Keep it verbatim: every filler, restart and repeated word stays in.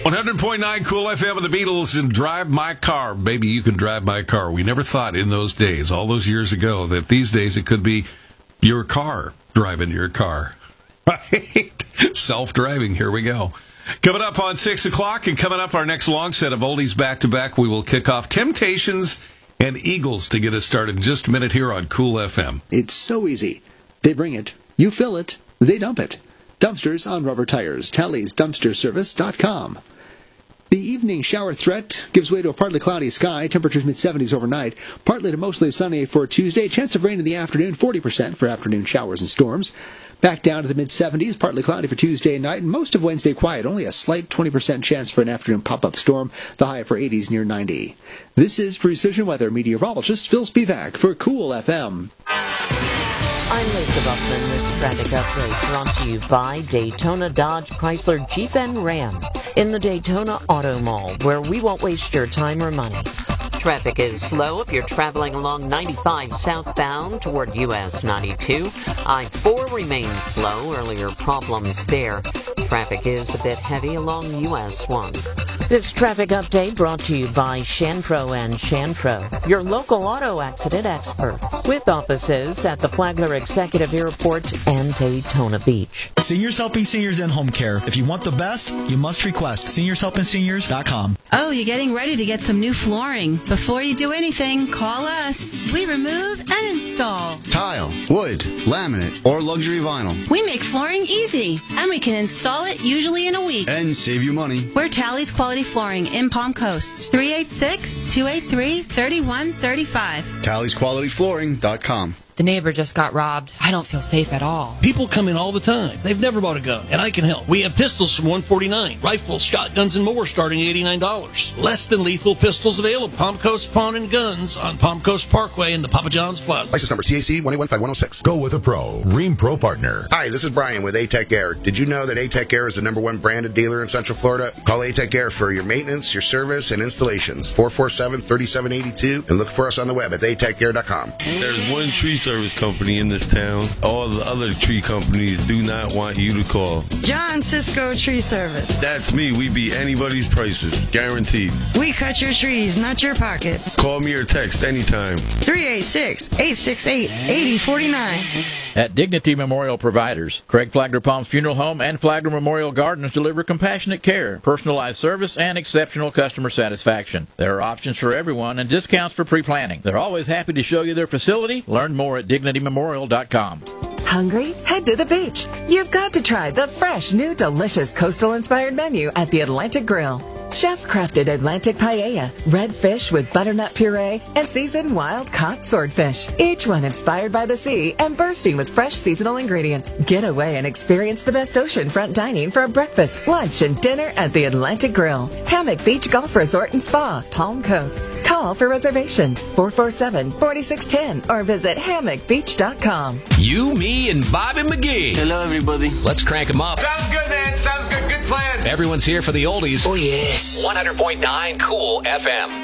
one hundred point nine Cool F M of the Beatles and Drive My Car. Baby, you can drive my car. We never thought in those days, all those years ago, that these days it could be your car driving your car. Right? Self-driving. Here we go. Coming up on six o'clock and coming up our next long set of oldies back-to-back, we will kick off Temptations and Eagles to get us started in just a minute here on Cool F M. It's so easy. They bring it, you fill it, they dump it. Dumpsters on rubber tires. Talley's Dumpster Service dot com. The evening shower threat gives way to a partly cloudy sky. Temperatures mid-seventies overnight. Partly to mostly sunny for Tuesday. Chance of rain in the afternoon, forty percent for afternoon showers and storms. Back down to the mid-seventies, partly cloudy for Tuesday night, and most of Wednesday quiet. Only a slight twenty percent chance for an afternoon pop-up storm. The high for eighties near ninety. This is Precision Weather meteorologist Phil Spivak for Cool F M. I'm Lisa Buckman. This traffic update brought to you by Daytona Dodge Chrysler Jeep and Ram in the Daytona Auto Mall, where we won't waste your time or money. Traffic is slow if you're traveling along ninety-five southbound toward U S ninety-two. I four remains slow. Earlier problems there. Traffic is a bit heavy along U S one. This traffic update brought to you by Shanfro and Shanfro, your local auto accident experts, with offices at the Flagler Executive Airport and Daytona Beach. Seniors Helping Seniors in Home Care. If you want the best, you must request seniors helping seniors dot com. Oh, you're getting ready to get some new flooring. Before you do anything, call us. We remove and install tile, wood, laminate, or luxury vinyl. We make flooring easy, and we can install it usually in a week. And save you money. We're Talley's Quality Flooring in Palm Coast. three eight six, two eight three, three one three five. Talleys Quality Flooring dot com. The neighbor just got robbed. I don't feel safe at all. People come in all the time. They've never bought a gun, and I can help. We have pistols from one forty-nine, rifles, shotguns, and more starting at eighty-nine dollars. Less than lethal pistols available. Palm Coast Pawn and Guns on Palm Coast Parkway in the Papa John's Plaza. License number C A C one eight one five one oh six. Go with a pro. Rheem Pro Partner. Hi, this is Brian with A-Tech Air. Did you know that A-Tech Air is the number one branded dealer in Central Florida? Call A-Tech Air for your maintenance, your service, and installations. four four seven, three seven eight two, and look for us on the web at A tech air dot com. There's one tree service company in this town. All the other tree companies do not want you to call. John Cisco Tree Service. That's me. We beat anybody's prices. Guaranteed. We cut your trees, not your pockets. Call me or text anytime. three eight six, eight six eight, eight zero four nine. At Dignity Memorial Providers, Craig Flagler Palms Funeral Home and Flagler Memorial Gardens deliver compassionate care, personalized service, and exceptional customer satisfaction. There are options for everyone and discounts for pre-planning. They're always happy to show you their facility. Learn more at dignity memorial dot com. Hungry? Head to the beach. You've got to try the fresh, new, delicious coastal-inspired menu at the Atlantic Grill. Chef-crafted Atlantic paella, red fish with butternut puree, and seasoned wild-caught swordfish. Each one inspired by the sea and bursting with fresh seasonal ingredients. Get away and experience the best oceanfront dining for a breakfast, lunch, and dinner at the Atlantic Grill. Hammock Beach Golf Resort and Spa, Palm Coast. Call for reservations, four four seven, four six one zero, or visit hammock beach dot com. You, me, and Bobby McGee. Hello, everybody. Let's crank them up. Sounds good, man. Sounds good. Good plan. Everyone's here for the oldies. Oh, yes. one hundred point nine Cool F M.